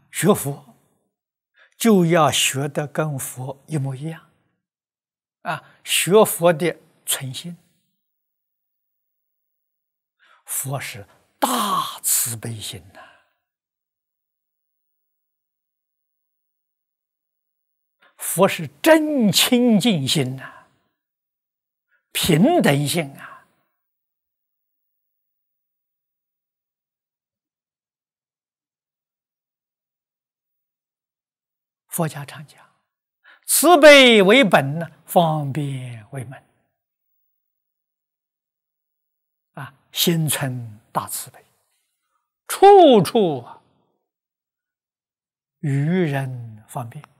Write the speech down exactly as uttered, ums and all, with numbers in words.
学佛就要学得跟佛一模一样啊，学佛的存心。佛是大慈悲心呐、啊，佛是真清净心呐、啊，平等心啊。佛家常讲，慈悲为本呢，方便为门。啊，心存大慈悲，处处与人方便。